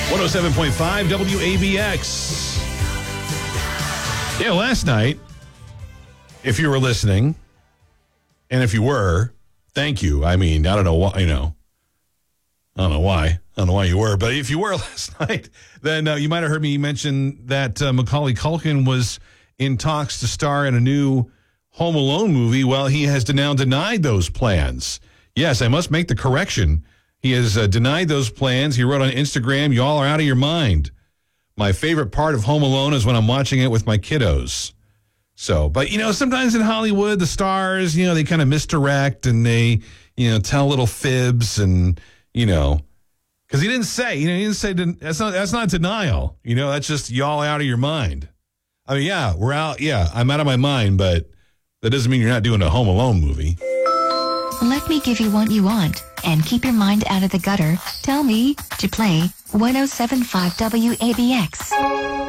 107.5 WABX. Yeah, last night, if you were listening, and if you were, thank you. I mean, I don't know why, I don't know why. I don't know why you were, but if you were last night, then you might have heard me mention that Macaulay Culkin was in talks to star in a new Home Alone movie. Well, he has now denied those plans. Yes, I must make the correction. He has denied those plans. He wrote on Instagram, "Y'all are out of your mind. My favorite part of Home Alone is when I'm watching it with my kiddos." So, but, sometimes in Hollywood, the stars, they kind of misdirect and they, tell little fibs and, because he didn't say, that's not denial. That's just y'all out of your mind. I mean, yeah, we're out. Yeah, I'm out of my mind, but that doesn't mean you're not doing a Home Alone movie. Let me give you what you want and keep your mind out of the gutter. Tell me to play 107.5 WABX.